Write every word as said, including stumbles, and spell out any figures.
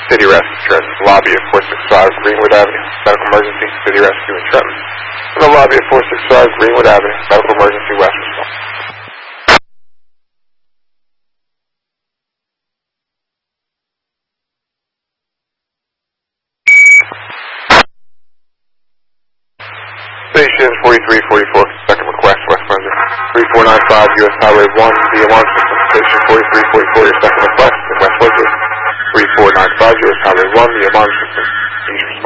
City Rescue Trenton. Lobby of four sixty-five Greenwood Avenue. Medical emergency. City Rescue in Trenton. In the lobby of four sixty-five Greenwood Avenue. Medical emergency. Westminster. Station forty-three forty-four, second request, West Windsor. three four nine five U S Highway one, the alarm system. Station forty-three forty-four, your second request in West Windsor. three four nine five U S Highway one, the alarm system.